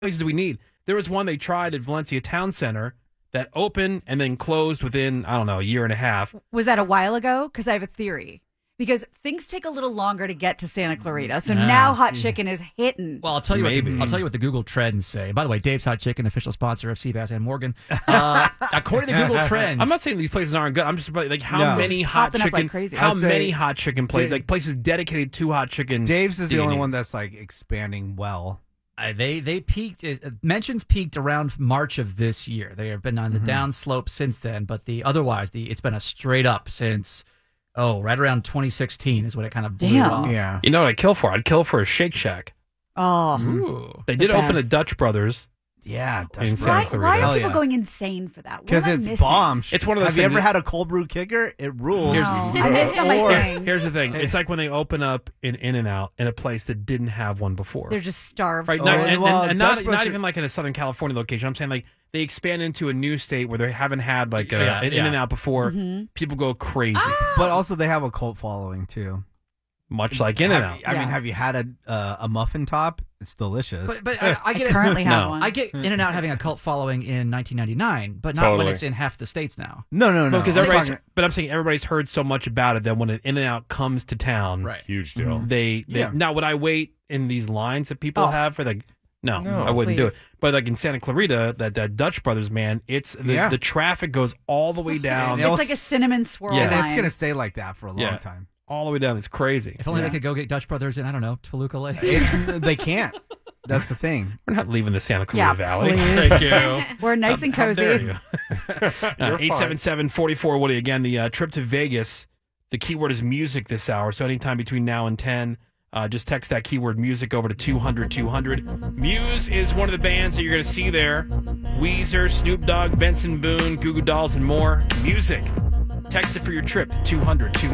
places do we need? There was one they tried at Valencia Town Center that opened and then closed within, I don't know, a year and a half. Was that a while ago? Because I have a theory. Because things take a little longer to get to Santa Clarita, so now hot chicken is hitting. Well, I'll tell you Maybe. I'll tell you what the Google Trends say. By the way, Dave's Hot Chicken, official sponsor of Seabass and Morgan. According to Google Trends, I'm not saying these places aren't good. I'm just about, like how many Just hot popping up chicken, like crazy. how I'd say many hot chicken places, like places dedicated to hot chicken. Dave's is do the you only need? one that's like expanding well. they peaked. Mentions peaked around March of this year. They have been on the downslope since then, but it's been a straight up since. Right around 2016 is when it kind of blew Damn. off. Yeah. You know what I'd kill for? I'd kill for a Shake Shack. Oh, Ooh. They did The open a best. Dutch Brothers. Yeah. In Santa why Clarita. are Hell people yeah. going insane for that? Because it's bomb. It's one of those Have you things ever had a cold brew kicker? It rules. No, I missed on my Or- thing. Here's the thing. It's like when they open up an In-N-Out in a place that didn't have one before. They're just starved. Right, for not, it. and well, not Dutch not Brothers- even like in a Southern California location. I'm saying like they expand into a new state where they haven't had like Yeah, an yeah. In-N-Out before. Mm-hmm. People go crazy, But also they have a cult following too. much like In-N-Out. I mean, Yeah. have you had a muffin top? It's delicious. But I I get it. currently have No. one. I get In-N-Out having a cult following in 1999, but not when Totally. it's in half the states now. no. Because I'm everybody's, talking- but I'm saying everybody's heard so much about it that when an In-N-Out comes to town, Huge deal. they Yeah. now would I wait in these lines that people have for like no, No. I wouldn't do it. Please. But like in Santa Clarita, that Dutch Brothers, man, it's the traffic goes all the way down, And it's like a cinnamon swirl Yeah. and line. it's gonna stay like that for a long Yeah. time. all the way down. It's crazy. If only Yeah. they could go get Dutch Brothers in, I don't know, Toluca Lake. They can't. That's the thing. We're not leaving the Santa Yeah, Clarita Valley. please. Thank you. We're nice and How dare cozy. you? You're fine. 877-44 Woody. Again, the trip to Vegas, the keyword is music this hour. So anytime between now and 10, just text that keyword music over to 200-200. Muse is one of the bands that you're going to see there. Weezer, Snoop Dogg, Benson Boone, Goo Goo Dolls, and more. Music. Text it for your trip to 200-200.